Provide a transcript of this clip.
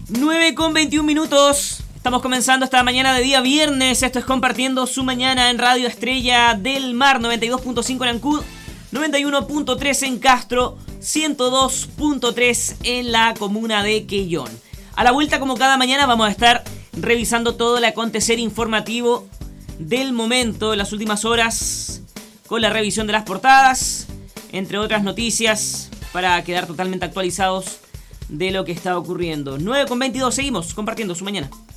9:21. Estamos comenzando esta mañana de día viernes. Esto es Compartiendo su Mañana en Radio Estrella del Mar, 92.5 en Ancud, 91.3 en Castro, 102.3 en la comuna de Quellón. A la vuelta, como cada mañana, vamos a estar revisando todo el acontecer informativo del momento, en las últimas horas, con la revisión de las portadas, entre otras noticias, para quedar totalmente actualizados de lo que está ocurriendo. 9:22, seguimos compartiendo su mañana.